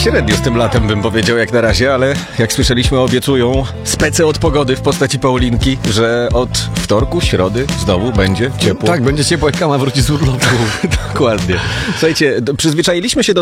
średnio z tym latem, bym powiedział, jak na razie, ale jak słyszeliśmy, obiecują spece od pogody w postaci Paulinki, że od wtorku, środy znowu będzie ciepło. Tak, będzie ciepło, jak Kama wróci z urlopu. Dokładnie. Słuchajcie, przyzwyczailiśmy się do